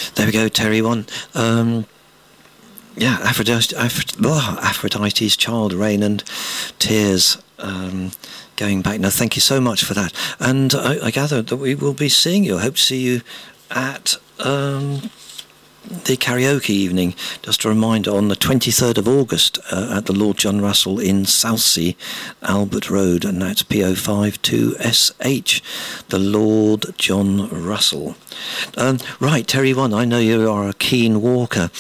There we go, Terry one. Yeah, Aphrodite's Child, Rain and Tears, going back. Now, thank you so much for that. And I gather that we will be seeing you. I hope to see you at the karaoke evening. Just a reminder, on the 23rd of August at the Lord John Russell in Southsea, Albert Road, and that's PO52SH, the Lord John Russell. Right, Terry one, I know you are a keen walker,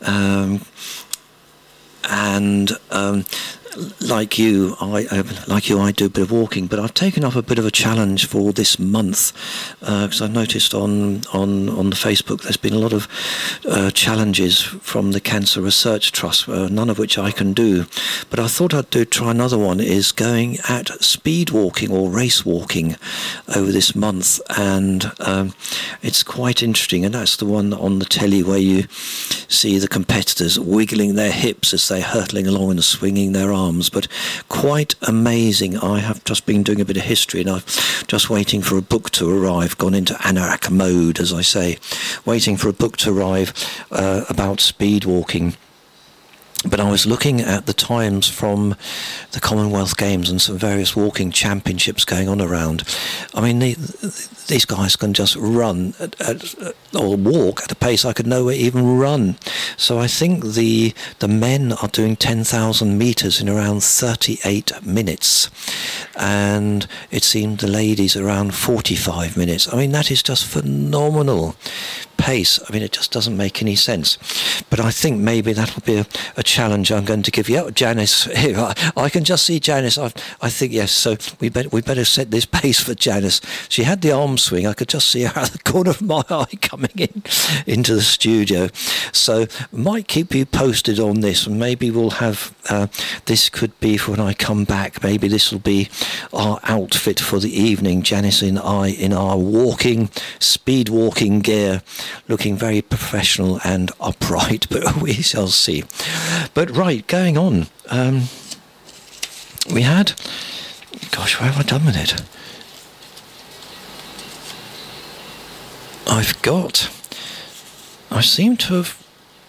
and like you, I do a bit of walking, but I've taken up a bit of a challenge for this month, because I've noticed on the Facebook there's been a lot of challenges from the Cancer Research Trust, none of which I can do. But I thought I'd try another one, is going at speed walking or race walking over this month, and it's quite interesting, and that's the one on the telly where you see the competitors wiggling their hips as they're hurtling along and swinging their arms. But quite amazing. I have just been doing a bit of history, and I'm just waiting for a book to arrive, gone into anorak mode, as I say, waiting for a book to arrive about speed walking. But I was looking at the times from the Commonwealth Games and some various walking championships going on around. I mean, these guys can just run or walk at a pace I could nowhere even run. So I think the men are doing 10,000 metres in around 38 minutes. And it seemed the ladies around 45 minutes. I mean, that is just phenomenal pace. I mean, it just doesn't make any sense. But I think maybe that will be a challenge I'm going to give you. Oh, Janice, here, I can just see Janice. I think, yes, so we better set this pace for Janice. She had the arm swing. I could just see her out of the corner of my eye coming into the studio. So might keep you posted on this, and maybe we'll have, this could be for when I come back. Maybe this will be our outfit for the evening. Janice and I in our speed walking gear, looking very professional and upright, but we shall see. But right, going on, we had, gosh, what have I done with it? I seem to have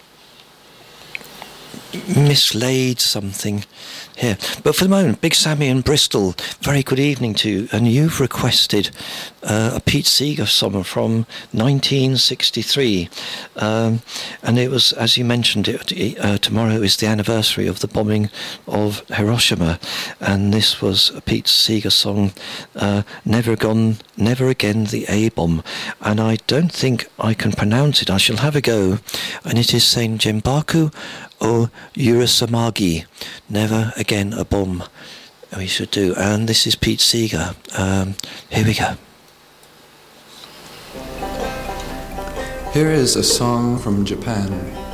mislaid something here. But for the moment, Big Sammy in Bristol, very good evening to you. And you've requested a Pete Seeger song from 1963. And it was, as you mentioned, tomorrow is the anniversary of the bombing of Hiroshima. And this was a Pete Seeger song, Never Again, the A-Bomb. And I don't think I can pronounce it. I shall have a go. And it is saying Jembaku O Urasamagi, Never Again a Bomb. We should do. And this is Pete Seeger. Here we go. Here is a song from Japan.